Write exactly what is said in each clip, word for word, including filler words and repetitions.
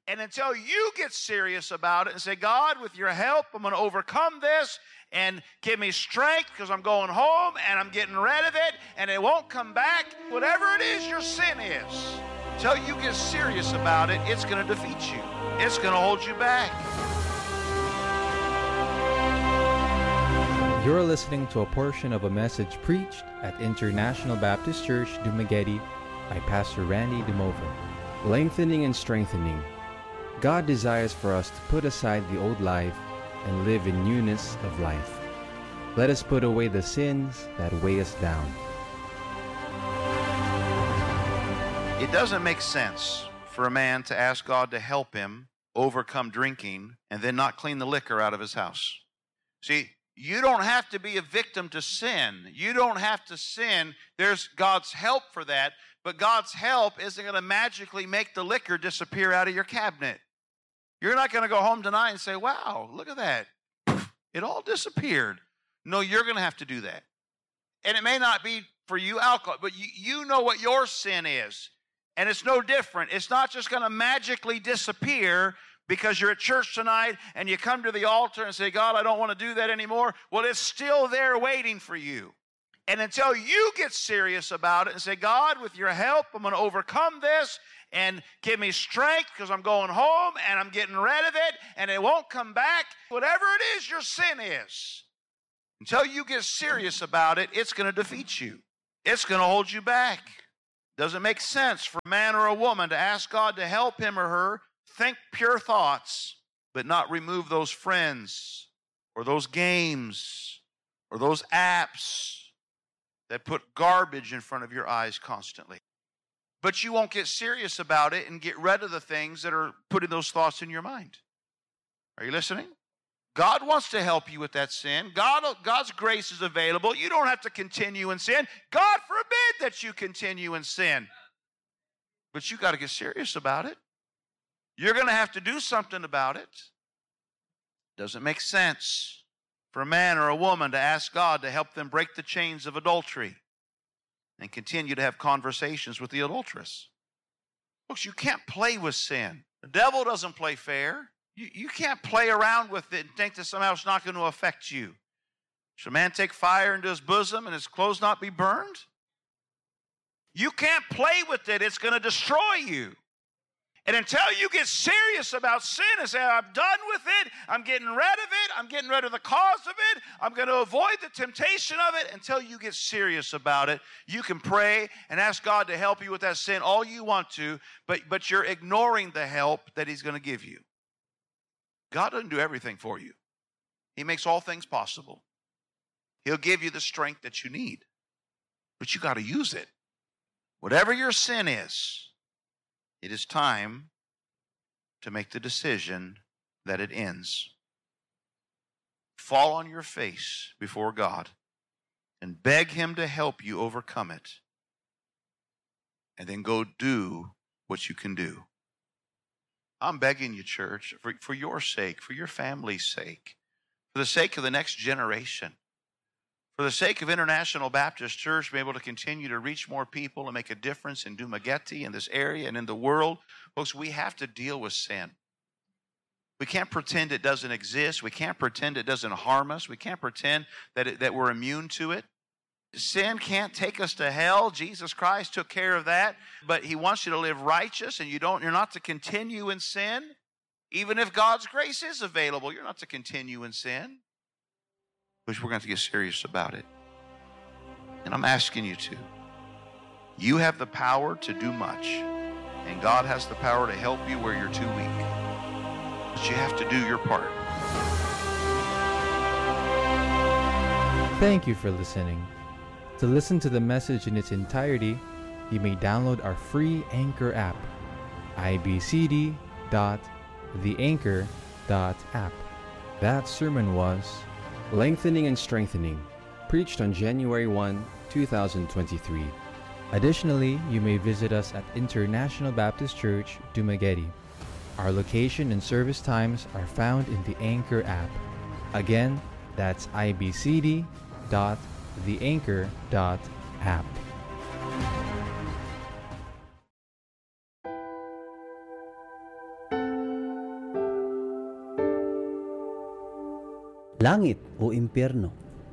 And until you get serious about it and say, God, with your help, I'm going to overcome this and give me strength because I'm going home and I'm getting rid of it and it won't come back. Whatever it is your sin is, until you get serious about it, it's going to defeat you. It's going to hold you back. You're listening to a portion of a message preached at International Baptist Church, Dumaguete by Pastor Randy DeMova. Lengthening and strengthening. God desires for us to put aside the old life and live in newness of life. Let us put away the sins that weigh us down. It doesn't make sense for a man to ask God to help him overcome drinking and then not clean the liquor out of his house. See, you don't have to be a victim to sin. You don't have to sin. There's God's help for that, but God's help isn't going to magically make the liquor disappear out of your cabinet. You're not going to go home tonight and say, wow, look at that. It all disappeared. No, you're going to have to do that. And it may not be for you alcohol, but you, you know what your sin is. And it's no different. It's not just going to magically disappear because you're at church tonight and you come to the altar and say, God, I don't want to do that anymore. Well, it's still there waiting for you. And until you get serious about it and say, God, with your help, I'm going to overcome this and give me strength because I'm going home and I'm getting rid of it and it won't come back. Whatever it is your sin is, until you get serious about it, it's going to defeat you. It's going to hold you back. Doesn't make sense for a man or a woman to ask God to help him or her think pure thoughts, but not remove those friends or those games or those apps that put garbage in front of your eyes constantly. But you won't get serious about it and get rid of the things that are putting those thoughts in your mind. Are you listening? God wants to help you with that sin. God, God's grace is available. You don't have to continue in sin. God forbid that you continue in sin. But you got to get serious about it. You're going to have to do something about it. Doesn't make sense for a man or a woman to ask God to help them break the chains of adultery and continue to have conversations with the adulteress. Folks, you can't play with sin. The devil doesn't play fair. You, you can't play around with it and think that somehow it's not going to affect you. Should a man take fire into his bosom and his clothes not be burned? You can't play with it. It's going to destroy you. And until you get serious about sin and say, I'm done with it, I'm getting rid of it, I'm getting rid of the cause of it, I'm going to avoid the temptation of it, until you get serious about it, you can pray and ask God to help you with that sin all you want to, but, but you're ignoring the help that He's going to give you. God doesn't do everything for you. He makes all things possible. He'll give you the strength that you need, but you got to use it. Whatever your sin is, it is time to make the decision that it ends. Fall on your face before God and beg Him to help you overcome it. And then go do what you can do. I'm begging you, church, for, for your sake, for your family's sake, for the sake of the next generation, for the sake of International Baptist Church being able to continue to reach more people and make a difference in Dumaguete, in this area, and in the world. Folks, we have to deal with sin. We can't pretend it doesn't exist. We can't pretend it doesn't harm us. We can't pretend that, it, that we're immune to it. Sin can't take us to hell. Jesus Christ took care of that. But He wants you to live righteous, and you don't, you're not to continue in sin. Even if God's grace is available, you're not to continue in sin. Which we're going to get serious about it. And I'm asking you to. You have the power to do much. And God has the power to help you where you're too weak. But you have to do your part. Thank you for listening. To listen to the message in its entirety, you may download our free Anchor app, i b c d dot the anchor dot app. That sermon was Lengthening and Strengthening, preached on January first, two thousand twenty-three. Additionally, you may visit us at International Baptist Church, Dumaguete. Our location and service times are found in the Anchor app. Again, that's i b c d dot the anchor dot app. Langit o impyerno,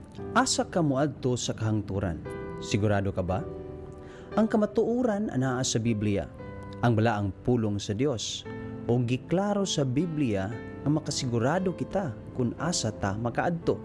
asa ka moadto sa kahangturan? Sigurado ka ba? Ang kamatuoran anaa sa Biblia, ang balaang pulong sa Dios, o giklaro sa Biblia ang makasigurado kita kung asa ta makaadto.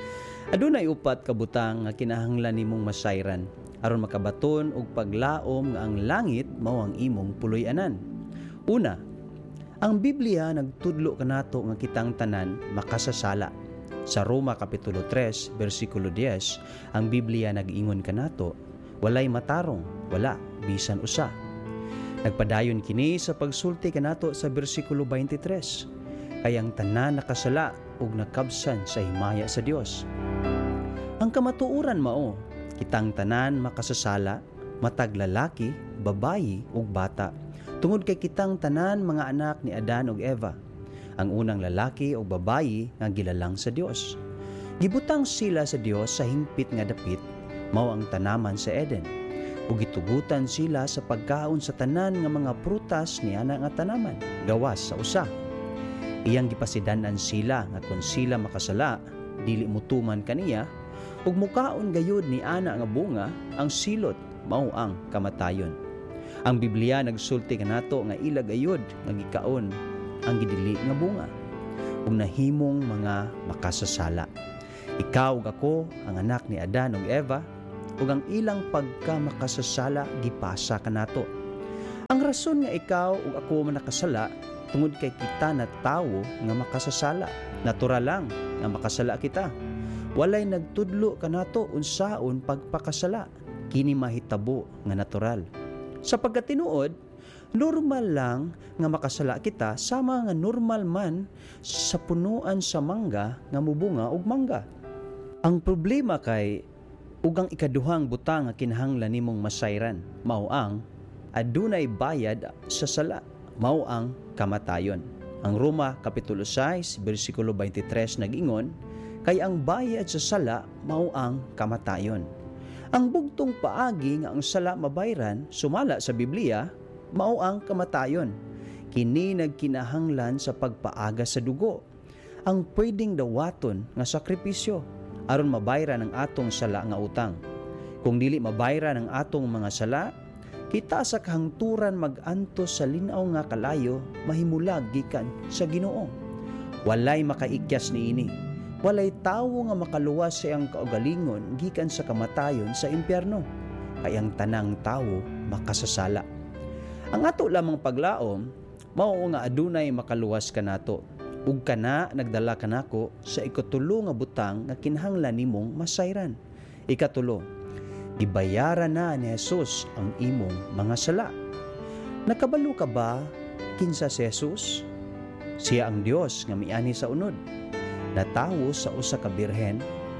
Adunay upat ka butang nga kinahanglan nimong masayran aron makabaton og paglaom nga ang langit mao ang imong puloy-anan. Una, ang Biblia nagtudlo kanato nga kitang tanan makasasala. Sa Roma Kapitulo tres, versikulo ten, ang Biblia nag-ingon kanato, walay matarong, wala, bisan usa. Nagpadayon kini sa pagsulti kanato sa versikulo twenty-three, kay ang tanan nakasala ug nakabsan sa himaya sa Dios. Ang kamatuoran mao, kitang tanan makasasala, matag lalaki, babayi ug bata. Tungod kay kitang tanan mga anak ni Adan ug Eva, ang unang lalaki o babayi nga gilalang sa Dios. Gibutang sila sa Dios sa hingpit nga dapit, mao ang tanaman sa Eden. Ug gitugutan sila sa pagkaon sa tanan nga mga prutas ni ana nga tanaman, gawas sa usa. Iyang gipasidan-an sila nga kung sila makasala, dili mutuman kaniya, ug mukaon gayud ni ana nga bunga, ang silot mao ang kamatayon. Ang Biblia nagsulti kanato nga ila gayud nga gikaon ang gidili nga bunga ug nahimong mga makasasala. Ikaw ug ako ang anak ni Adan ug Eva ug ang ilang pagka makasasala gipasa kanato. Ang rason nga ikaw ug ako man nakasala tungod kay kita na tawo nga makasasala. Natural lang nga makasala kita. Walay nagtudlo kanato unsaon pagpakasala. Kini mahitabo nga natural. Sa pagkatinuod, normal lang nga makasala kita sama nga normal man sa punuan sa mangga nga mubunga og mangga. Ang problema kay ug ang ikaduhang butang nga kinahanglan nimong masayran mao ang adunay bayad sa sala, mao ang kamatayon. Ang Roma Kapitulo six, versikulo twenty-three nag-ingon, kay ang bayad sa sala mao ang kamatayon. Ang bugtong paagi nga ang sala mabayran sumala sa Biblia mao ang kamatayon. Kini nagkinahanglan sa pagpaaga sa dugo, ang pwedeng dawaton nga sakripisyo aron mabayran ang atong sala nga utang. Kung dili mabayran ang atong mga sala, kita sa kahangturan mag-antos sa linaw nga kalayo mahimulag gikan sa Ginoo. Walay makaikyas niini. Walay tawo nga makaluwas sa iyang kaugalingon gikan sa kamatayon sa impyerno, kay ang tanang tawo makasasala. Ang ato lamang paglaom mao nga adunay makaluwas kanato, ug kana nagdala kanako sa ikatulo nga butang nga kinahanglan nimong masayran. Ikatulo, ibayaran na ni Jesus ang imong mga sala. Nakabalo ka ba kinsa si Jesus? Siya ang Dios nga miani sa unod, natawo sa usa ka birhen.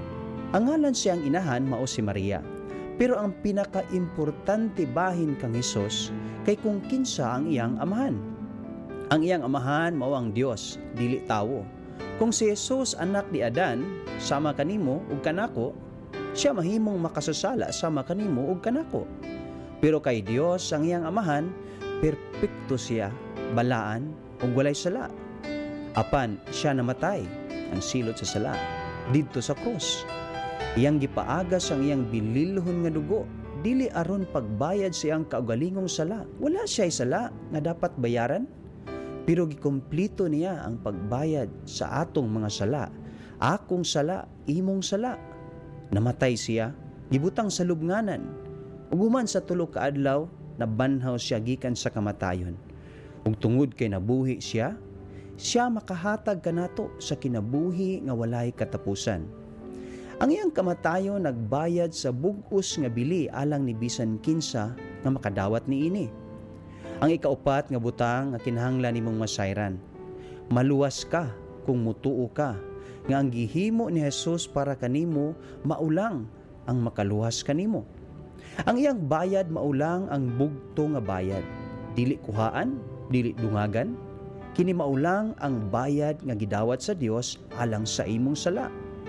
Ang ngalan siyang inahan mao si Maria. Pero ang pinaka-importante bahin kang Hesus kay kung kinsa ang iyang amahan. Ang iyang amahan mao ang Dios, dili tawo. Kung si Jesus anak ni Adan, sama kanimo ug kanako, siya mahimong makasasala sama kanimo ug kanako. Pero kay Dios ang iyang amahan, perpekto siya, balaan ug walay sala. Apan siya namatay, ang silot sa sala, didto sa krus. Iyang gipaagas ang iyang bililhon nga dugo, dili aron pagbayad sa iyang kaugalingong sala. Wala siya'y sala nga dapat bayaran, pero gikomplito niya ang pagbayad sa atong mga sala. Akong sala, imong sala. Namatay siya, gibutang sa lubnganan. Ug human sa tulo ka adlaw, nabanhaw siya gikan sa kamatayon. Ug tungod kay nabuhi siya, siya makahatag kanato sa kinabuhi nga walay katapusan. Ang iyang kamatayon nagbayad sa bug-os nga bili alang ni bisan kinsa nga makadawat niini. Ang ikaupat nga butang nga kinahanglan nimong masayran. Maluwas ka kung mutuo ka nga ang gihimo ni Jesus para kanimo maulang ang makaluwas kanimo. Ang iyang bayad maulang ang bugto nga bayad. Dili kuhaan, dili dungagan. Kini maulang ang bayad nga gidawat sa Dios alang sa imong sala.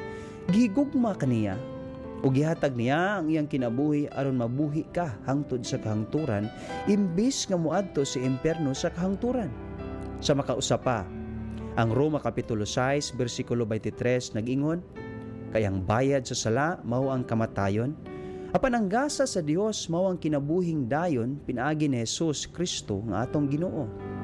Gigugma kaniya o gihatag niya ang iyang kinabuhi aron mabuhi ka hangtod sa kahangturan imbis nga muadto sa impyerno sa kahangturan. Sa makausa pa, Ang Roma Kapitulo six, versikulo twenty-three nag-ingon, kayang bayad sa sala mao ang kamatayon, apan ang gasa sa Dios mao ang kinabuhing dayon pinaagi ni Jesus Kristo nga atong Ginoo.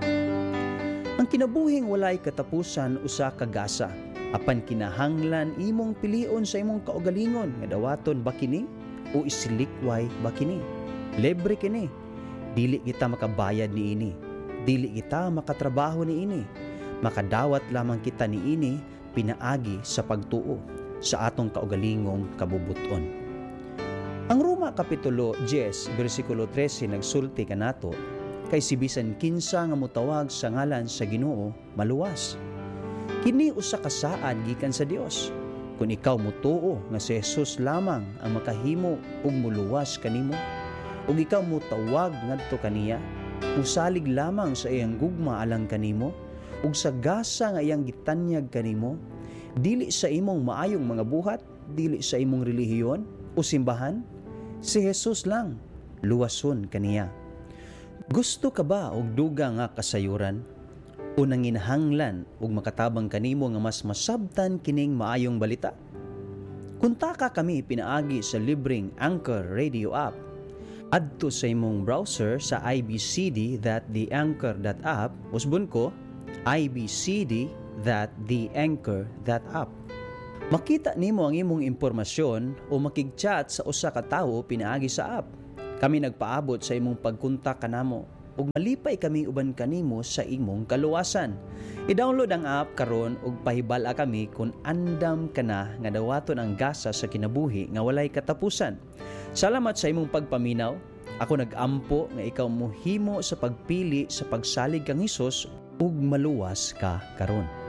Ang kinabuhing walay katapusan usa ka gasa, apan kinahanglan imong pilion sa imong kaugalingon nga dawaton ba kini o isilikway ba kini. Libre kini, dili kita makabayad niini, dili kita makatrabaho niini, makadawat lamang kita niini pinaagi sa pagtuo sa atong kaugalingong kabubuton. Ang Roma Kapitulo ten, versikulo thirteen nagsulti kanato, kay si bisan kinsa nga mutawag sa ngalan sa Ginoo maluwas. Kini usa ka saad gikan sa Dios. Kung ikaw mutuo nga si Jesus lamang ang makahimo ug muluwas kanimo, ug ikaw mutawag ngadto kaniya, musalig lamang sa iyang gugma alang kanimo, ug sa gasa nga iyang gitanyag kanimo, dili sa imong maayong mga buhat, dili sa imong relihiyon o simbahan, si Jesus lang luwason kaniya. Gusto ka ba og duga nga kasayuran? O nanginahanglan ug makatabang kanimo nga mas masabtan kining maayong balita? Kuntaka kami pinaagi sa libreng Anchor Radio app. Adto sa imong browser sa i b c d dot the anchor dot app, usbon ko i b c d dot the anchor dot app. Makita nimo ang imong impormasyon o makig-chat sa usa ka tawo pinaagi sa app. Kami nagpaabot sa imong pagkontak kanamo ug malipay kami uban kanimo sa imong kaluwasan. I-download ang app karon ug pahibal-a kami kung andam ka na nga dawaton ang gasa sa kinabuhi nga walay katapusan. Salamat sa imong pagpaminaw. Ako nag-ampo nga ikaw mohimo sa pagpili sa pagsalig kang Hesus ug maluwas ka karon.